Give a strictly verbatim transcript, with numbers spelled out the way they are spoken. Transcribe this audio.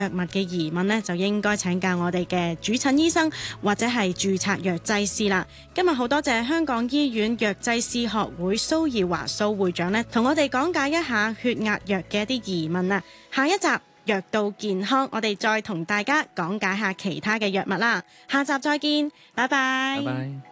藥物嘅疑問呢，就應該請教我哋嘅主診醫生或者係註冊藥劑師啦。今日好多謝香港醫院藥劑師學會蘇耀華蘇會長呢，同我哋講解一下血壓藥嘅一啲疑問啊。下一集藥到健康，我哋再同大家講解下其他嘅藥物啦。下集再見，拜拜。 拜拜。